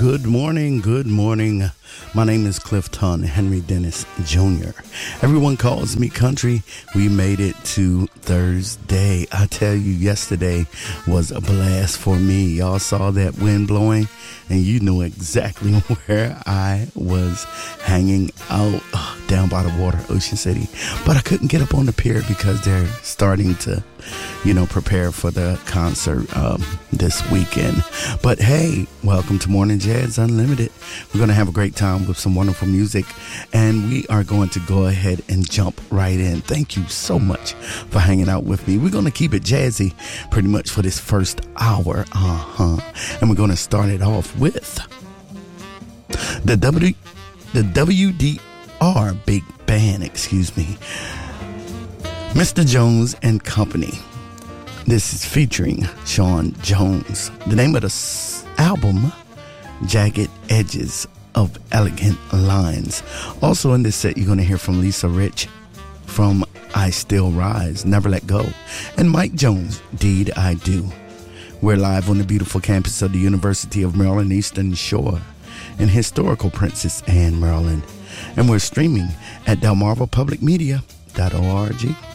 Good morning, good morning. My name is Clifton Henry Dennis Jr. Everyone calls me country. We made it to Thursday. I tell you, yesterday was a blast for me. Y'all saw that wind blowing, and you knew exactly where I was hanging out down by the water, Ocean City. But I couldn't get up on the pier because they're starting to, prepare for the concert this weekend. But hey, welcome to Morning Jazz Unlimited. We're going to have a great time with some wonderful music, and we are going to go ahead and jump right in. Thank you so much for hanging out with me. We're going to keep it jazzy pretty much for this first hour. And we're going to start it off with the WDR Big Band, Mr. Jones and Company. This is featuring Sean Jones. The name of the album, Jagged Edges of Elegant Lines. Also in this set, you're going to hear from Lisa Rich from I Still Rise, Never Let Go, and Mike Jones, Deed I Do. We're live on the beautiful campus of the University of Maryland Eastern Shore in historical Princess Anne, Maryland. And we're streaming at delmarvapublicmedia.org.